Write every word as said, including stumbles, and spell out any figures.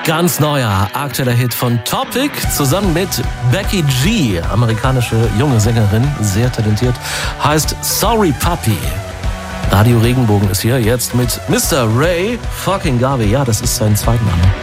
Ganz neuer, aktueller Hit von Topic zusammen mit Becky G, amerikanische junge Sängerin, sehr talentiert, heißt Sorry Puppy. Radio Regenbogen ist hier jetzt mit Mister Ray fucking Garvey, ja, das ist sein Zweitname.